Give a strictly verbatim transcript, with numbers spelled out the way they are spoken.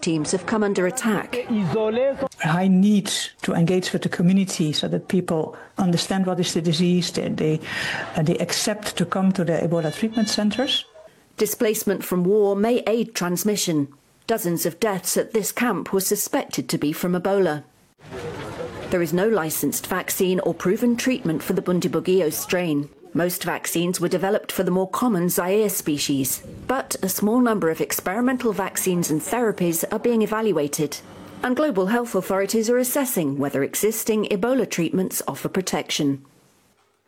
teams have come under attack. I need to engage with the community so that people understand what is the disease, they, they, uh, they accept to come to the Ebola treatment centres. Displacement from war may aid transmission. Dozens of deaths at this camp were suspected to be from Ebola. There is no licensed vaccine or proven treatment for the Bundibugyo strain. Most vaccines were developed for the more common Zaire species, but a small number of experimental vaccines and therapies are being evaluated, and global health authorities are assessing whether existing Ebola treatments offer protection.